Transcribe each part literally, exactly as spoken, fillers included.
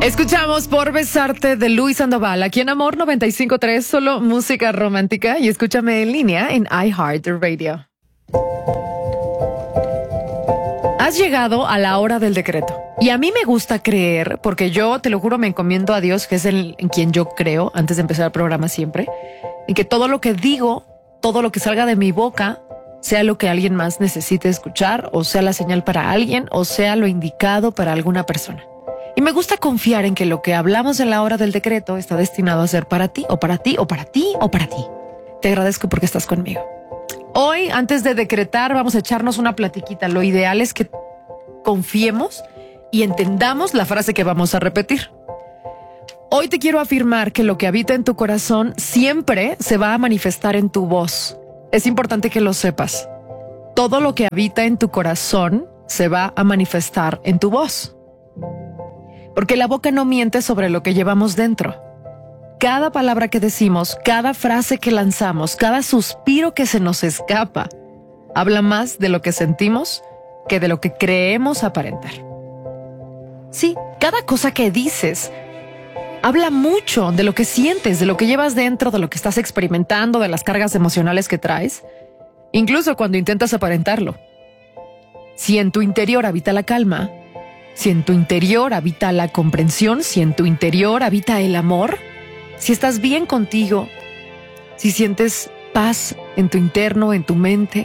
Escuchamos Por Besarte de Luis Sandoval, aquí en Amor noventa y cinco punto tres, solo música romántica, y escúchame en línea en iHeartRadio. Has llegado a la hora del decreto. Y a mí me gusta creer, porque yo, te lo juro, me encomiendo a Dios, que es el en quien yo creo, antes de empezar el programa siempre, en que todo lo que digo, todo lo que salga de mi boca, sea lo que alguien más necesite escuchar, o sea la señal para alguien, o sea lo indicado para alguna persona. Y me gusta confiar en que lo que hablamos en la hora del decreto está destinado a ser para ti, o para ti, o para ti, o para ti. Te agradezco porque estás conmigo. Hoy, antes de decretar, vamos a echarnos una platiquita. Lo ideal es que confiemos y entendamos la frase que vamos a repetir. Hoy te quiero afirmar que lo que habita en tu corazón siempre se va a manifestar en tu voz. Es importante que lo sepas. Todo lo que habita en tu corazón se va a manifestar en tu voz. Porque la boca no miente sobre lo que llevamos dentro. Cada palabra que decimos, cada frase que lanzamos, cada suspiro que se nos escapa, habla más de lo que sentimos que de lo que creemos aparentar. Sí, cada cosa que dices habla mucho de lo que sientes, de lo que llevas dentro, de lo que estás experimentando, de las cargas emocionales que traes, incluso cuando intentas aparentarlo. Si en tu interior habita la calma, si en tu interior habita la comprensión, si en tu interior habita el amor, si estás bien contigo, si sientes paz en tu interno, en tu mente,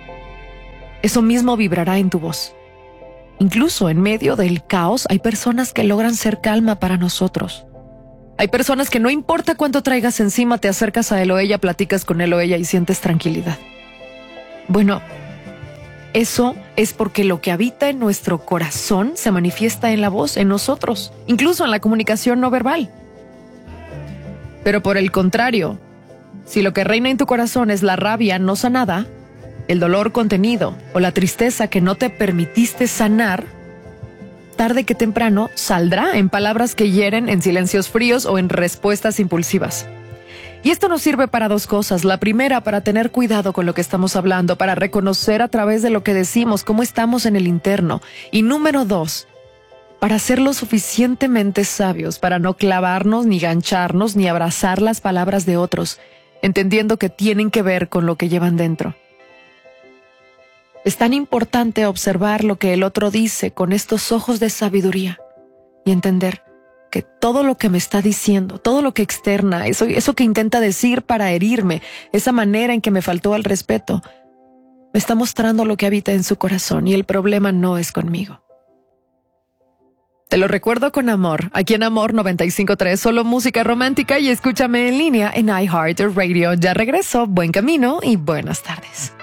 eso mismo vibrará en tu voz. Incluso en medio del caos hay personas que logran ser calma para nosotros. Hay personas que no importa cuánto traigas encima, te acercas a él o ella, platicas con él o ella y sientes tranquilidad. Bueno, eso es porque lo que habita en nuestro corazón se manifiesta en la voz, en nosotros, incluso en la comunicación no verbal. Pero por el contrario, si lo que reina en tu corazón es la rabia no sanada, el dolor contenido o la tristeza que no te permitiste sanar, tarde que temprano saldrá en palabras que hieren, en silencios fríos o en respuestas impulsivas. Y esto nos sirve para dos cosas. La primera, para tener cuidado con lo que estamos hablando, para reconocer a través de lo que decimos cómo estamos en el interno. Y número dos, para ser lo suficientemente sabios para no clavarnos, ni gancharnos, ni abrazar las palabras de otros, entendiendo que tienen que ver con lo que llevan dentro. Es tan importante observar lo que el otro dice con estos ojos de sabiduría y entender que todo lo que me está diciendo, todo lo que externa, eso, eso que intenta decir para herirme, esa manera en que me faltó al respeto, me está mostrando lo que habita en su corazón y el problema no es conmigo. Te lo recuerdo con amor, aquí en Amor noventa y cinco punto tres, solo música romántica, y escúchame en línea en iHeartRadio. Ya regreso, buen camino y buenas tardes.